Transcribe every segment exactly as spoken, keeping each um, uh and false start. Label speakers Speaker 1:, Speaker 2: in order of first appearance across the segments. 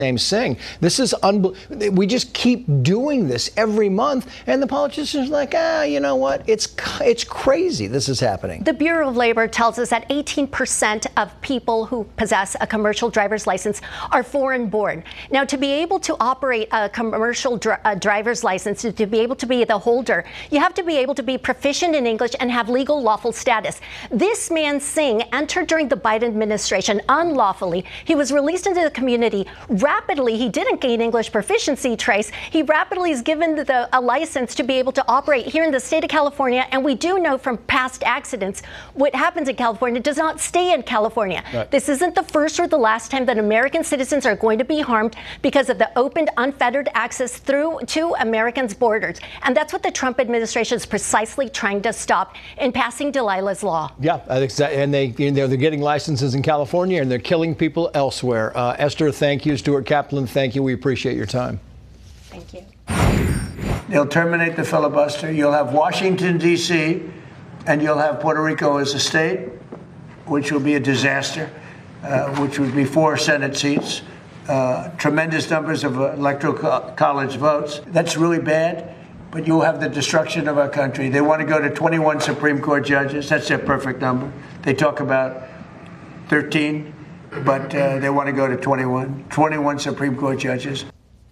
Speaker 1: James Singh. This is unbelievable. We just keep doing this every month, and the politicians are like, ah, you know what? It's it's crazy. This is happening.
Speaker 2: The Bureau of Labor tells us that eighteen percent of people who possess a commercial driver's license are foreign-born. Now, to be able to operate a commercial dr- a driver's license, to be able to be the holder, you have to be able to be proficient in English and have legal lawful status. This man Singh entered during the Biden administration unlawfully. He was released into the community. Rapidly, he didn't gain English proficiency, Trace. He rapidly is given the, a license to be able to operate here in the state of California. And we do know from past accidents, what happens in California does not stay in California. Right. This isn't the first or the last time that American citizens are going to be harmed because of the open, unfettered access through to Americans' borders. And that's what the Trump administration is precisely trying to stop in passing Delilah's law.
Speaker 1: Yeah, and they, you know, they're getting licenses in California and they're killing people elsewhere. Uh, Esther, thank you. Stuart Kaplan, thank you. We appreciate your time.
Speaker 2: Thank you.
Speaker 3: They'll terminate the filibuster. You'll have Washington, D C, and you'll have Puerto Rico as a state, which will be a disaster, uh, which would be four Senate seats, uh, tremendous numbers of electoral co- college votes. That's really bad, but you'll have the destruction of our country. They want to go to twenty-one Supreme Court judges. That's their perfect number. They talk about thirteen. But uh, they want to go to twenty-one, twenty-one Supreme Court judges.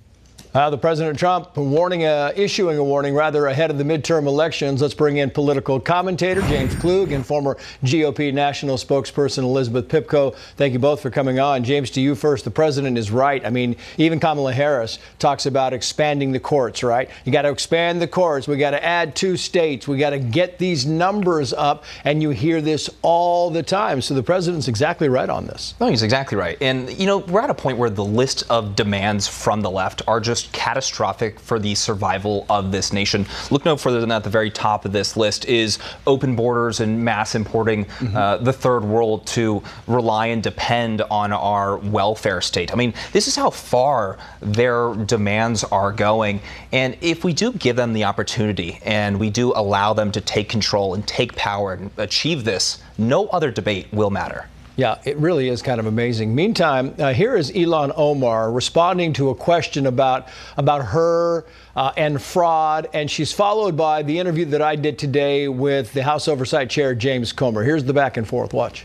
Speaker 1: Uh, the President Trump warning, uh, issuing a warning rather ahead of the midterm elections. Let's bring in political commentator James Klug and former G O P national spokesperson Elizabeth Pipko. Thank you both for coming on. James, to you first. The president is right. I mean, even Kamala Harris talks about expanding the courts, right? You got to expand the courts. We got to add two states. We got to get these numbers up. And you hear this all the time. So the president's exactly right on this.
Speaker 4: No, he's exactly right. And, you know, we're at a point where the list of demands from the left are just catastrophic for the survival of this nation. Look no further than at the very top of this list is open borders and mass importing mm-hmm. uh, the third world to rely and depend on our welfare state. I mean, this is how far their demands are going. And if we do give them the opportunity and we do allow them to take control and take power and achieve this, no other debate will matter.
Speaker 1: Yeah, it really is kind of amazing. Meantime, uh, here is Ilhan Omar responding to a question about about her uh, and fraud, and she's followed by the interview that I did today with the House Oversight Chair James Comer. Here's the back and forth. Watch.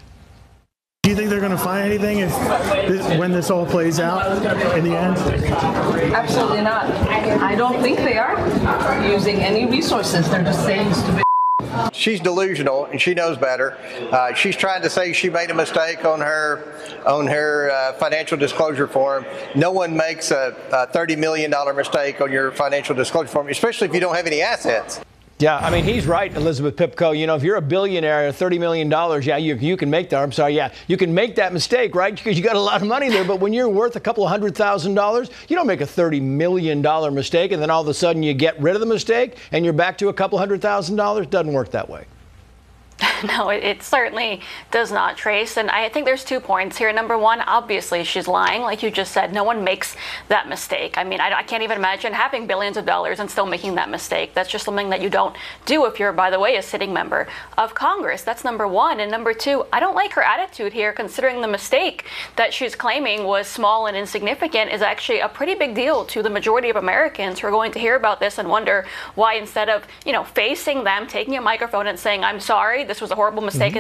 Speaker 5: Do you think they're going to find anything if this, when this all plays out in the end?
Speaker 6: Absolutely not. I don't think they are using any resources. They're just saying stupid.
Speaker 7: She's delusional and she knows better. Uh, she's trying to say she made a mistake on her on her uh, financial disclosure form. No one makes a, a thirty million dollars mistake on your financial disclosure form, especially if you don't have any assets.
Speaker 1: Yeah, I mean, he's right, Elizabeth Pipko. You know, if you're a billionaire, thirty million dollars, yeah, you you can make that. I'm sorry, yeah, you can make that mistake, right? Because you got a lot of money there. But when you're worth a couple of hundred thousand dollars, you don't make a thirty million dollars mistake and then all of a sudden you get rid of the mistake and you're back to a couple hundred thousand dollars. Doesn't work that way.
Speaker 8: No, it, it certainly does not, Trace. And I think there's two points here. Number one, obviously, she's lying. Like you just said, no one makes that mistake. I mean, I, I can't even imagine having billions of dollars and still making that mistake. That's just something that you don't do if you're, by the way, a sitting member of Congress. That's number one. And number two, I don't like her attitude here, considering the mistake that she's claiming was small and insignificant is actually a pretty big deal to the majority of Americans who are going to hear about this and wonder why, instead of, you know, facing them, taking a microphone and saying, I'm sorry, this was a horrible mistake. Mm-hmm.